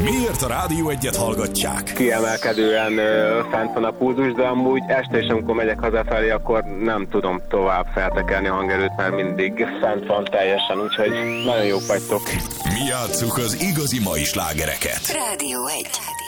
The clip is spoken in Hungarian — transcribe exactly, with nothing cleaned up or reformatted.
Miért a Rádió Egyet hallgatják? Kiemelkedően ö, fent van a pulzus, de amúgy este is, amikor megyek hazafelé, akkor nem tudom tovább feltekelni a hangerőt, mert mindig fent van teljesen, úgyhogy nagyon jók vagytok. Mi játsszuk az igazi mai slágereket. Rádió Egy.